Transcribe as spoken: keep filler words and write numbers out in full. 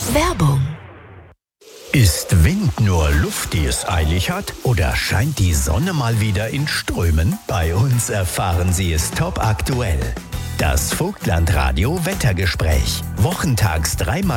Werbung. Ist Wind nur Luft, die es eilig hat? Oder scheint die Sonne mal wieder in Strömen? Bei uns erfahren Sie es top aktuell. Das Vogtland Radio Wettergespräch. Wochentags dreimal